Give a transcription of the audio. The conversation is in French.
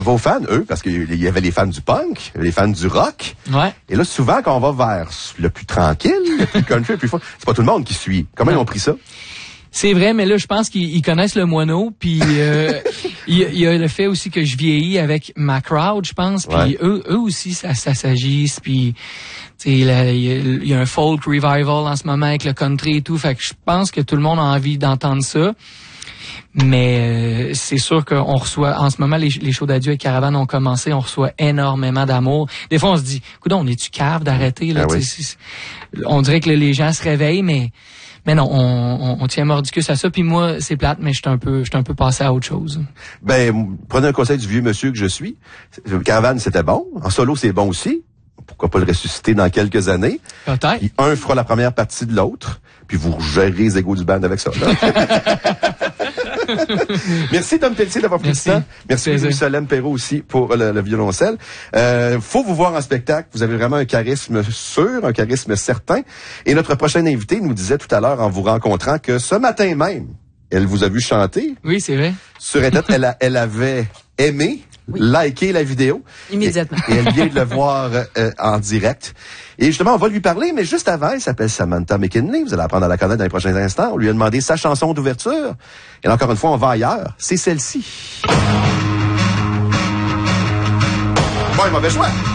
Vos fans, eux, parce qu'il y avait les fans du punk, les fans du rock. Ouais. Et là, souvent, quand on va vers le plus tranquille, le plus country, le plus fun, c'est pas tout le monde qui suit. Comment ils ont pris ça? C'est vrai, mais là, je pense qu'ils connaissent le moineau, puis il y a le fait aussi que je vieillis avec ma crowd, je pense, puis eux aussi, ça s'agisse, puis il y a un folk revival en ce moment avec le country et tout, fait que je pense que tout le monde a envie d'entendre ça. Mais c'est sûr qu'on reçoit, en ce moment, les shows d'adieu avec Caravane ont commencé, on reçoit énormément d'amour. Des fois, on se dit, écoute, on est-tu cave d'arrêter, là? On dirait que les gens se réveillent, mais non, on tient mordicus à ça. Puis moi, c'est plate, mais je suis un peu passé à autre chose. Ben, prenez un conseil du vieux monsieur que je suis. Caravane, c'était bon. En solo, c'est bon aussi. Pourquoi pas le ressusciter dans quelques années? Peut-être. Puis un fera la première partie de l'autre. Puis vous gérez les égos du band avec ça. Merci Tom Pelletier d'avoir pris le temps. Merci Louis Solène Perrault aussi pour le violoncelle. Faut vous voir en spectacle. Vous avez vraiment un charisme sûr, un charisme certain. Et notre prochaine invitée nous disait tout à l'heure en vous rencontrant que ce matin même, elle vous a vu chanter. Oui, c'est vrai. Sur Internet, elle avait aimé, liké la vidéo. Immédiatement. Et elle vient de le voir en direct. Et justement, on va lui parler, mais juste avant, elle s'appelle Samantha McKinley. Vous allez apprendre à la connaître dans les prochains instants. On lui a demandé sa chanson d'ouverture. Et là, encore une fois, on va ailleurs. C'est celle-ci. Bon, mauvais choix.